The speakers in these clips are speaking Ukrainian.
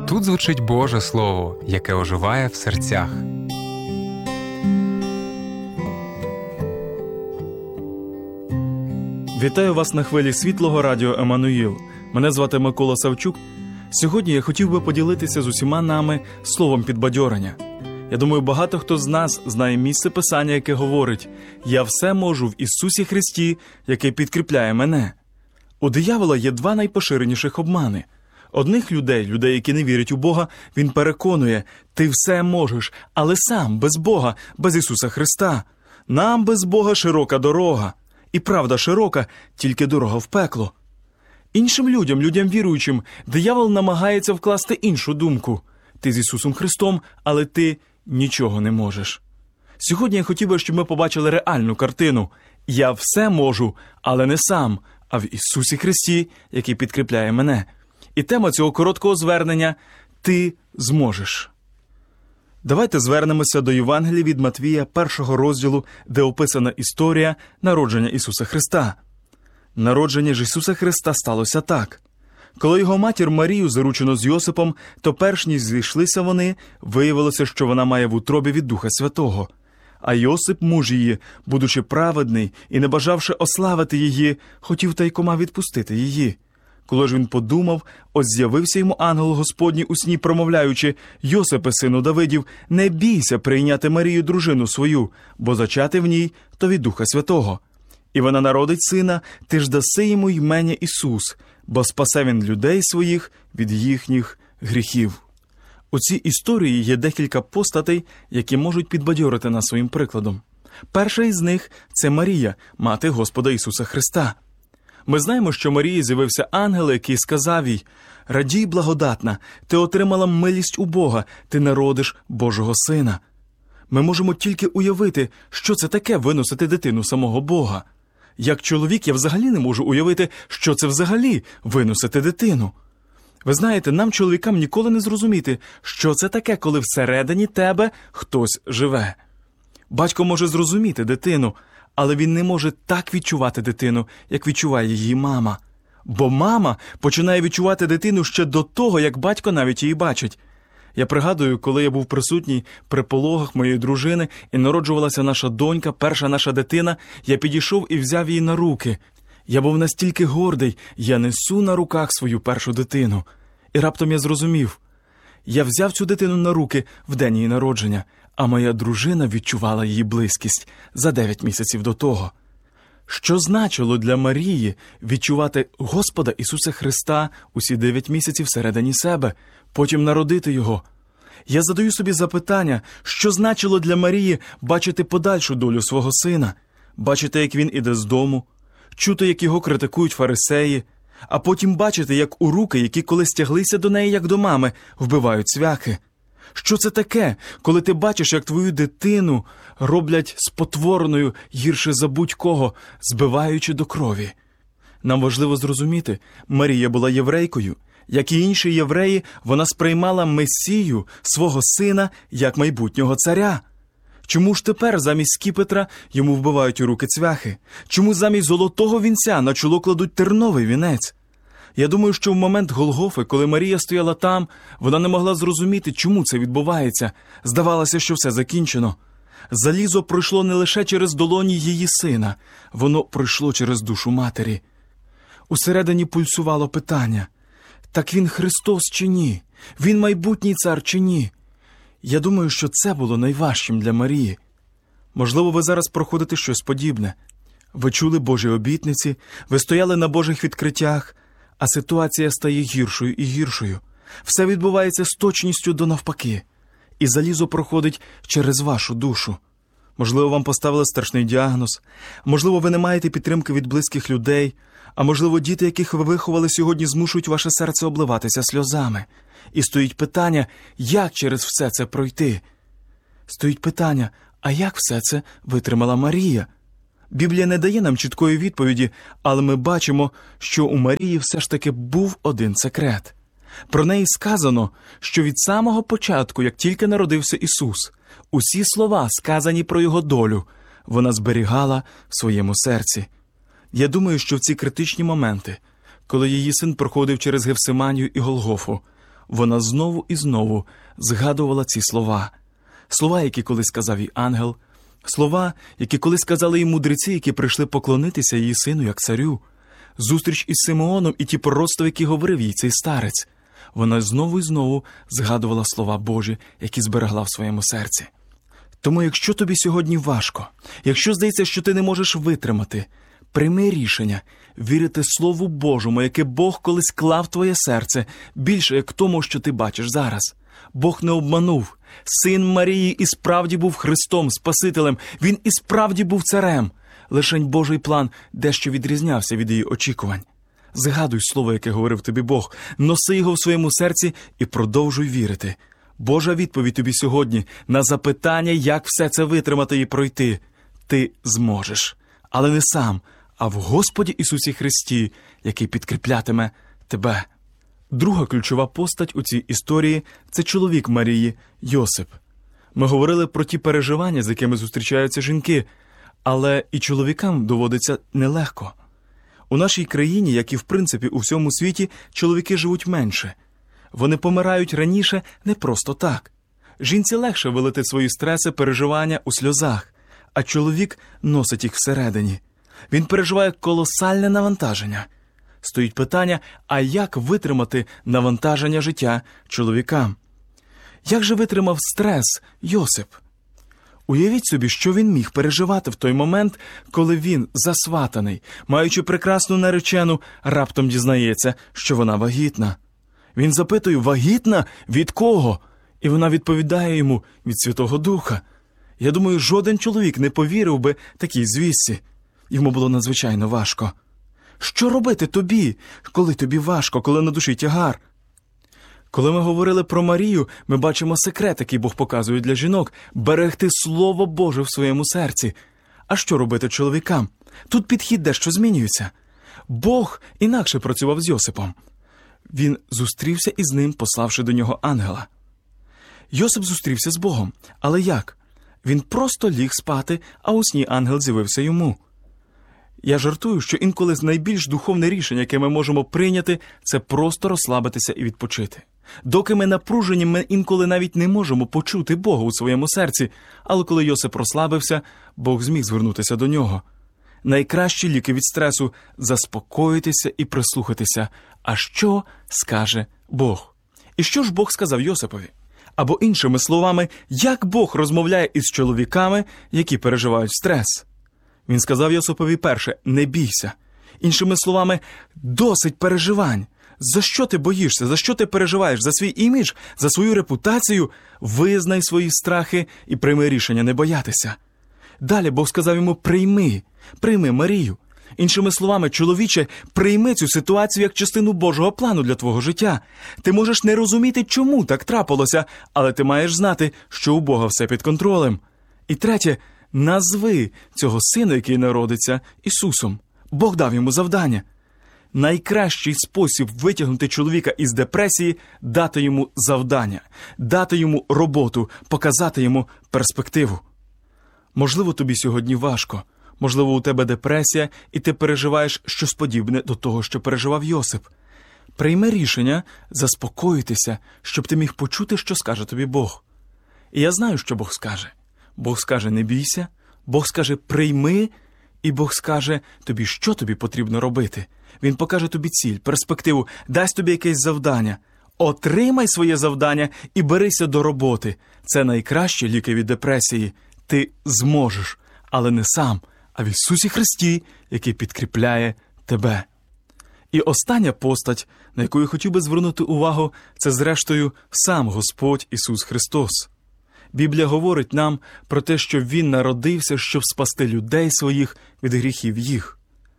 Тут звучить Боже Слово, яке оживає в серцях. Вітаю вас на хвилі світлого радіо Еммануїл. Мене звати Микола Савчук. Сьогодні я хотів би поділитися з усіма нами словом підбадьорення. Я думаю, багато хто з нас знає місце Писання, яке говорить «Я все можу в Ісусі Христі, який підкріпляє мене». У диявола є два найпоширеніших обмани. Одних людей, які не вірять у Бога, він переконує «Ти все можеш, але сам, без Бога, без Ісуса Христа. Нам без Бога широка дорога. І правда широка, тільки дорога в пекло». Іншим людям віруючим, диявол намагається вкласти іншу думку. Ти з Ісусом Христом, але ти нічого не можеш. Сьогодні я хотів би, щоб ми побачили реальну картину. Я все можу, але не сам, а в Ісусі Христі, який підкріпляє мене. І тема цього короткого звернення – «Ти зможеш». Давайте звернемося до Євангелія від Матвія, 1 розділу, де описана історія народження Ісуса Христа. Народження ж Ісуса Христа сталося так. Коли його матір Марію заручено з Йосипом, то перш ніж зійшлися вони, виявилося, що вона має в утробі від Духа Святого. А Йосип, муж її, будучи праведний і не бажавши ославити її, хотів тайкома відпустити її. Коли ж він подумав, ось з'явився йому ангел Господній у сні, промовляючи: «Йосипе, сину Давидів, не бійся прийняти Марію, дружину свою, бо зачати в ній то від Духа Святого. І вона народить сина, ти ж даси йому ймення Ісус, бо спасе він людей своїх від їхніх гріхів». У цій історії є декілька постатей, які можуть підбадьорити нас своїм прикладом. Перша із них – це Марія, мати Господа Ісуса Христа. Ми знаємо, що Марії з'явився ангел, який сказав їй: «Радій, благодатна, ти отримала милість у Бога, ти народиш Божого Сина». Ми можемо тільки уявити, що це таке виносити дитину самого Бога. Як чоловік я взагалі не можу уявити, що це взагалі виносити дитину. Ви знаєте, нам, чоловікам, ніколи не зрозуміти, що це таке, коли всередині тебе хтось живе. Батько може зрозуміти дитину, але він не може так відчувати дитину, як відчуває її мама. Бо мама починає відчувати дитину ще до того, як батько навіть її бачить. Я пригадую, коли я був присутній при пологах моєї дружини і народжувалася наша донька, перша наша дитина, я підійшов і взяв її на руки. Я був настільки гордий, я несу на руках свою першу дитину. І раптом я зрозумів, я взяв цю дитину на руки в день її народження, а моя дружина відчувала її близькість за 9 місяців до того. Що значило для Марії відчувати Господа Ісуса Христа усі 9 місяців всередині себе, потім народити Його? Я задаю собі запитання, що значило для Марії бачити подальшу долю свого сина, бачити, як він іде з дому, чути, як його критикують фарисеї, а потім бачити, як у руки, які колись тяглися до неї, як до мами, вбивають цвяхи. Що це таке, коли ти бачиш, як твою дитину роблять спотвореною гірше за будь-кого, збиваючи до крові? Нам важливо зрозуміти, Марія була єврейкою. Як і інші євреї, вона сприймала Месію, свого сина, як майбутнього царя. Чому ж тепер замість скіпетра йому вбивають у руки цвяхи? Чому замість золотого вінця на чоло кладуть терновий вінець? Я думаю, що в момент Голгофи, коли Марія стояла там, вона не могла зрозуміти, чому це відбувається. Здавалося, що все закінчено. Залізо пройшло не лише через долоні її сина, воно пройшло через душу матері. Усередині пульсувало питання: так він Христос чи ні? Він майбутній цар чи ні? Я думаю, що це було найважчим для Марії. Можливо, ви зараз проходите щось подібне. Ви чули Божі обітниці, ви стояли на Божих відкриттях, а ситуація стає гіршою і гіршою. Все відбувається з точністю до навпаки. І залізо проходить через вашу душу. Можливо, вам поставили страшний діагноз. Можливо, ви не маєте підтримки від близьких людей. А можливо, діти, яких ви виховали сьогодні, змушують ваше серце обливатися сльозами. І стоїть питання, як через все це пройти? Стоїть питання, а як все це витримала Марія? Біблія не дає нам чіткої відповіді, але ми бачимо, що у Марії все ж таки був один секрет. Про неї сказано, що від самого початку, як тільки народився Ісус, усі слова, сказані про Його долю, вона зберігала в своєму серці. Я думаю, що в ці критичні моменти, коли її син проходив через Гефсиманію і Голгофу, вона знову і знову згадувала ці слова. Слова, які колись сказав їй ангел, слова, які колись сказали їй мудреці, які прийшли поклонитися її сину як царю, зустріч із Симеоном і ті пророцтва, які говорив їй цей старець. Вона знову і знову згадувала слова Божі, які зберегла в своєму серці. Тому якщо тобі сьогодні важко, якщо здається, що ти не можеш витримати, прийми рішення вірити Слову Божому, яке Бог колись клав в твоє серце, більше як тому, що ти бачиш зараз. Бог не обманув. Син Марії і справді був Христом, Спасителем. Він і справді був царем. Лишень Божий план дещо відрізнявся від її очікувань. Згадуй слово, яке говорив тобі Бог, носи його в своєму серці і продовжуй вірити. Божа відповідь тобі сьогодні на запитання, як все це витримати і пройти. Ти зможеш. Але не сам, а в Господі Ісусі Христі, який підкріплятиме тебе. Друга ключова постать у цій історії – це чоловік Марії – Йосип. Ми говорили про ті переживання, з якими зустрічаються жінки, але і чоловікам доводиться нелегко. У нашій країні, як і в принципі у всьому світі, чоловіки живуть менше. Вони помирають раніше не просто так. Жінці легше вилити свої стреси, переживання у сльозах, а чоловік носить їх всередині. Він переживає колосальне навантаження. Стоїть питання, а як витримати навантаження життя чоловікам? Як же витримав стрес Йосип? Уявіть собі, що він міг переживати в той момент, коли він, засватаний, маючи прекрасну наречену, раптом дізнається, що вона вагітна. Він запитує, вагітна? Від кого? І вона відповідає йому, від Святого Духа. Я думаю, жоден чоловік не повірив би такій звістці. Йому було надзвичайно важко. Що робити тобі, коли тобі важко, коли на душі тягар? Коли ми говорили про Марію, ми бачимо секрет, який Бог показує для жінок – берегти Слово Боже в своєму серці. А що робити чоловікам? Тут підхід дещо змінюється. Бог інакше працював з Йосипом. Він зустрівся із ним, пославши до нього ангела. Йосип зустрівся з Богом. Але як? Він просто ліг спати, а у сні ангел з'явився йому. Я жартую, що інколи найбільш духовне рішення, яке ми можемо прийняти, це просто розслабитися і відпочити. Доки ми напружені, ми інколи навіть не можемо почути Бога у своєму серці, але коли Йосип розслабився, Бог зміг звернутися до нього. Найкращі ліки від стресу – заспокоїтися і прислухатися. А що скаже Бог? І що ж Бог сказав Йосипові? Або іншими словами, як Бог розмовляє із чоловіками, які переживають стрес? Він сказав Йосипові перше – не бійся. Іншими словами, досить переживань. За що ти боїшся? За що ти переживаєш? За свій імідж? За свою репутацію? Визнай свої страхи і прийми рішення не боятися. Далі Бог сказав йому прийми Марію. Іншими словами, чоловіче, прийми цю ситуацію як частину Божого плану для твого життя. Ти можеш не розуміти, чому так трапилося, але ти маєш знати, що у Бога все під контролем. І третє, назви цього сина, який народиться, Ісусом. Бог дав йому завдання. Найкращий спосіб витягнути чоловіка із депресії – дати йому завдання, дати йому роботу, показати йому перспективу. Можливо, тобі сьогодні важко. Можливо, у тебе депресія, і ти переживаєш щось подібне до того, що переживав Йосип. Прийми рішення заспокоїтися, щоб ти міг почути, що скаже тобі Бог. І я знаю, що Бог скаже. Бог скаже «не бійся», Бог скаже «прийми», і Бог скаже тобі, що тобі потрібно робити. Він покаже тобі ціль, перспективу, дасть тобі якесь завдання. Отримай своє завдання і берися до роботи. Це найкращі ліки від депресії. Ти зможеш, але не сам, а в Ісусі Христі, який підкріпляє тебе. І остання постать, на яку я хотів би звернути увагу, це зрештою сам Господь Ісус Христос. Біблія говорить нам про те, що Він народився, щоб спасти людей своїх від гріхів їх.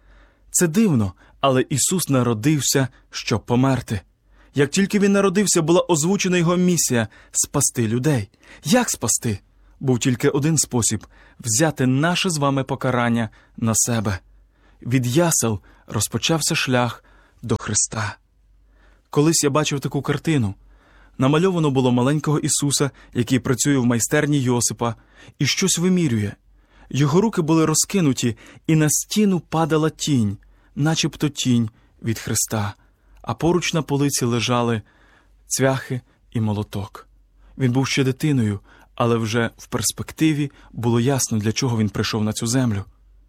Це дивно, але Ісус народився, щоб померти. Як тільки Він народився, була озвучена Його місія – спасти людей. Як спасти? Був тільки один спосіб – взяти наше з вами покарання на себе. Від ясел розпочався шлях до Христа. Колись я бачив таку картину. Намальовано було маленького Ісуса, який працює в майстерні Йосипа, і щось вимірює. Його руки були розкинуті, і на стіну падала тінь, начебто тінь від Христа. А поруч на полиці лежали цвяхи і молоток. Він був ще дитиною, але вже в перспективі було ясно, для чого він прийшов на цю землю.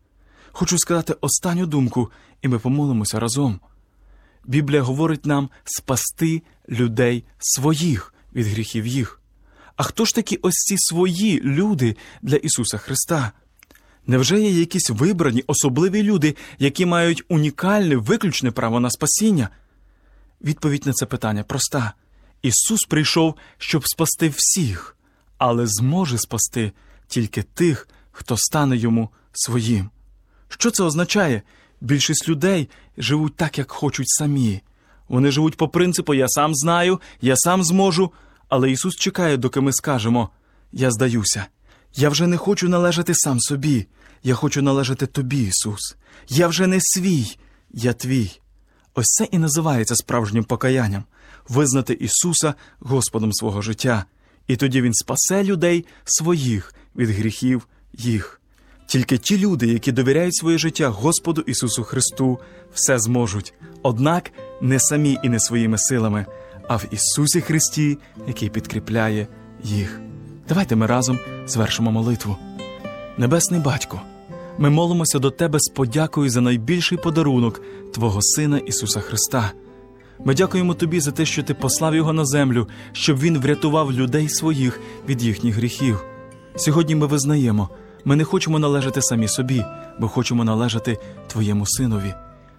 Хочу сказати останню думку, і ми помолимося разом. Біблія говорить нам спасти людей своїх від гріхів їх. А хто ж такі ось ці свої люди для Ісуса Христа? Невже є якісь вибрані, особливі люди, які мають унікальне, виключне право на спасіння? Відповідь на це питання проста. Ісус прийшов, щоб спасти всіх, але зможе спасти тільки тих, хто стане Йому своїм. Що це означає? Більшість людей живуть так, як хочуть самі. Вони живуть по принципу «я сам знаю», «я сам зможу», але Ісус чекає, доки ми скажемо «я здаюся». Я вже не хочу належати сам собі. Я хочу належати Тобі, Ісус. Я вже не свій, я Твій. Ось це і називається справжнім покаянням. Визнати Ісуса Господом свого життя. І тоді Він спасе людей своїх від гріхів їх. Тільки ті люди, які довіряють своє життя Господу Ісусу Христу, все зможуть. Однак не самі і не своїми силами, а в Ісусі Христі, який підкріпляє їх. Давайте ми разом звершимо молитву. Небесний Батько, ми молимося до Тебе з подякою за найбільший подарунок Твого Сина Ісуса Христа. Ми дякуємо Тобі за те, що Ти послав Його на землю, щоб Він врятував людей своїх від їхніх гріхів. Сьогодні ми визнаємо, ми не хочемо належати самі собі, бо хочемо належати Твоєму Синові.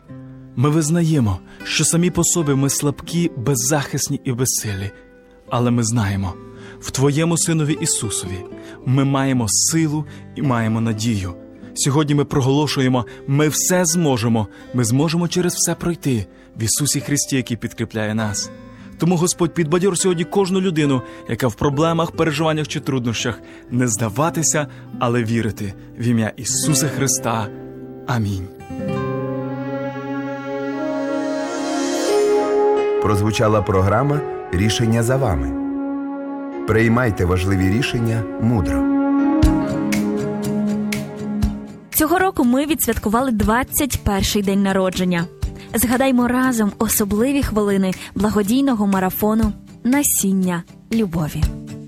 Ми визнаємо, що самі по собі ми слабкі, беззахисні і безсилі. Але ми знаємо, в Твоєму Синові Ісусові ми маємо силу і маємо надію. Сьогодні ми проголошуємо, ми все зможемо, ми зможемо через все пройти в Ісусі Христі, який підкріпляє нас. Тому, Господь, підбадьор сьогодні кожну людину, яка в проблемах, переживаннях чи труднощах, не здаватися, але вірити в ім'я Ісуса Христа. Амінь. Прозвучала програма «Рішення за вами». Приймайте важливі рішення мудро. Цього року ми відсвяткували 21-й день народження. Згадаймо разом особливі хвилини благодійного марафону «Насіння любові».